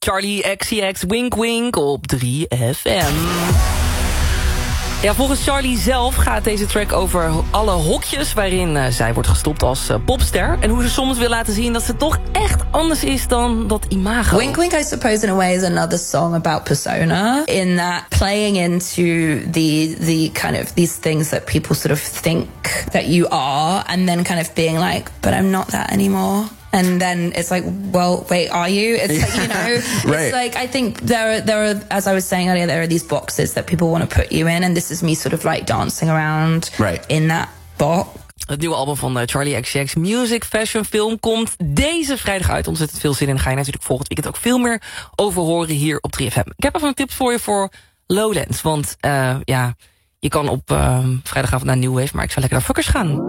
Charlie XCX, Wink Wink op 3FM. Ja, volgens Charlie zelf gaat deze track over alle hokjes waarin zij wordt gestopt als popster. En hoe ze soms wil laten zien dat ze toch echt anders is dan dat imago. Wink Wink, I suppose, in a way is another song about persona. In that playing into the kind of these things that people sort of think that you are. And then kind of being like, but I'm not that anymore. And then it's like, well, wait, are you? It's like, you know, right. It's like, I think there are, as I was saying earlier, there are these boxes that people want to put you in. And this is me sort of like dancing around in that box. Het nieuwe album van Charlie XCX, Music, Fashion, Film, komt deze vrijdag uit. Ontzettend veel zin in. Ga je natuurlijk volgend weekend ook veel meer over horen hier op 3FM. Ik heb even een tip voor je voor Lowlands. Want ja, je kan op vrijdagavond naar New Wave, maar ik zou lekker naar Fuckers gaan.